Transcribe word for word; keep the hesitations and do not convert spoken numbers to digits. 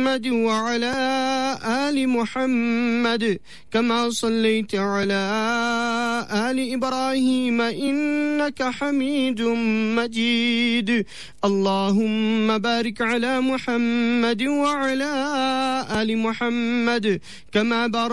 محمد وعلى آل محمد كما صليت على آل إبراهيم إنك حميد مجيد. اللهم بارك على محمد وعلى آل محمد كما باركت